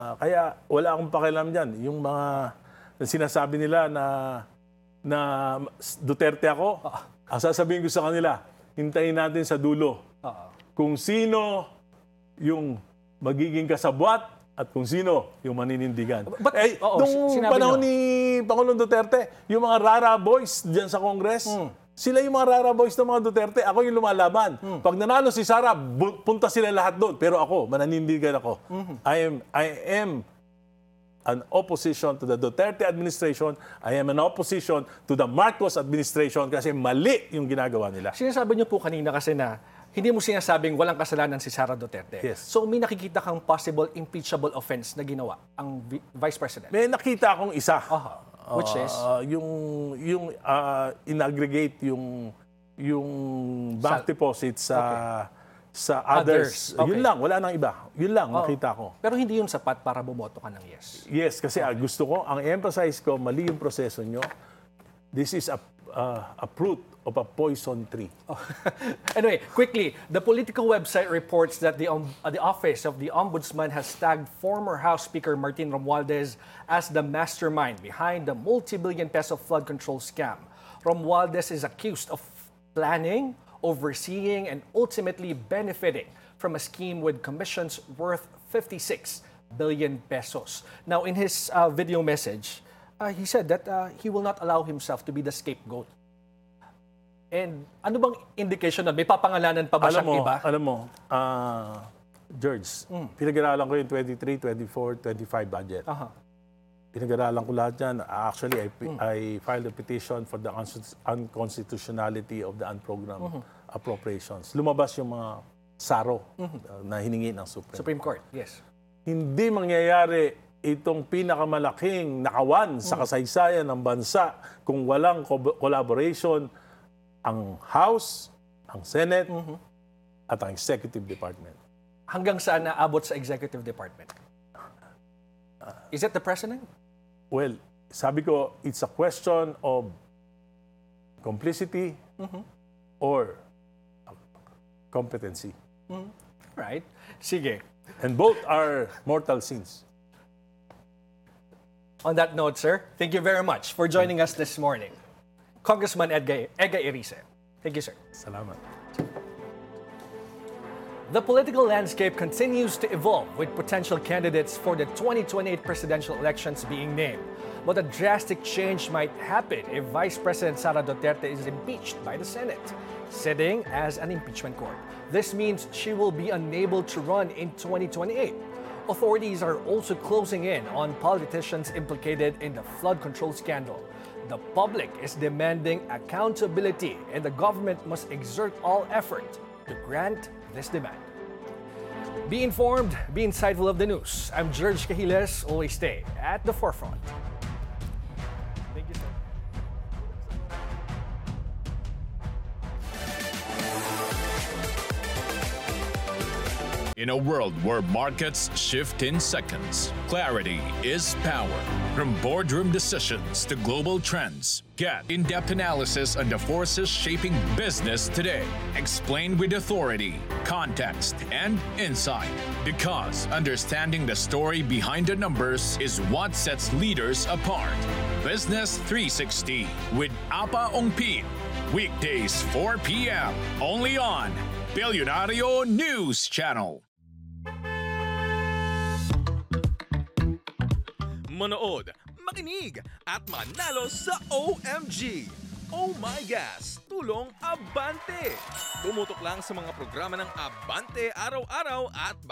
Kaya wala akong pakialam dyan. Yung mga sinasabi nila na Duterte ako, ang sasabihin ko sa kanila, hintayin natin sa dulo. Kung sino yung magiging kasabwat at kung sino yung maninindigan. Nung panahon ni Pangulong Duterte, yung mga Rara Boys dyan sa Congress, sila yung mga Rara Boys ng mga Duterte. Ako yung lumalaban. Pag nanalo si Sara, punta sila lahat doon. Pero ako, mananindigan ako. I am an opposition to the Duterte administration. I am an opposition to the Marcos administration kasi mali yung ginagawa nila. Sinasabi niyo po kanina kasi na hindi mo sinasabing walang kasalanan si Sara Duterte. Yes. So may nakikita kang possible impeachable offense na ginawa ang Vice President. May nakita akong isa. Which is? Yung in-aggregate yung bank deposits sa others. Okay. Yun lang, wala nang iba. Yun lang, nakita ko. Pero hindi yun sapat para bumoto ka ng yes. Yes, kasi gusto ko, ang emphasize ko, mali yung proseso nyo. This is a fruit of a poison tree. Anyway, quickly, the political website reports that the office of the Ombudsman has tagged former House Speaker Martin Romualdez as the mastermind behind the multi-billion peso flood control scam. Romualdez is accused of planning, overseeing, and ultimately benefiting from a scheme with commissions worth 56 billion pesos. Now, in his video message, he said that he will not allow himself to be the scapegoat. And ano bang indication na may papangalanan pa ba siyang iba? Alam mo, George, pinag-aralan ko yung 23, 24, 25 budget. Pinag-aralan ko lahat yan. Actually, I filed a petition for the unconstitutionality of the unprogrammed appropriations. Lumabas yung mga SARO na hiningi ng Supreme Court, yes. Hindi mangyayari itong pinakamalaking nakawan sa kasaysayan ng bansa kung walang collaboration ang House, ang Senate, at ang Executive Department. Hanggang saan naabot sa Executive Department? Is it the President? Well, sabi ko, it's a question of complicity or competency. Right. Sige. And both are mortal sins. On that note, sir, thank you very much for joining us this morning. Congressman Ega Erice. Thank you, sir. Salamat. The political landscape continues to evolve with potential candidates for the 2028 presidential elections being named. But a drastic change might happen if Vice President Sara Duterte is impeached by the Senate, sitting as an impeachment court. This means she will be unable to run in 2028. Authorities are also closing in on politicians implicated in the flood control scandal. The public is demanding accountability, and the government must exert all effort to grant this demand. Be informed, be insightful of the news. I'm George Cahiles. Always stay at the forefront. Thank you, sir. In a world where markets shift in seconds, clarity is power. From boardroom decisions to global trends, get in-depth analysis on the forces shaping business today. Explained with authority, context, and insight. Because understanding the story behind the numbers is what sets leaders apart. Business 360 with Apa Ongpin. Weekdays 4 p.m. only on Billionario News Channel. Manood, makinig, at manalo sa OMG! Oh My Gas, tulong Abante! Tumutok lang sa mga programa ng Abante araw-araw at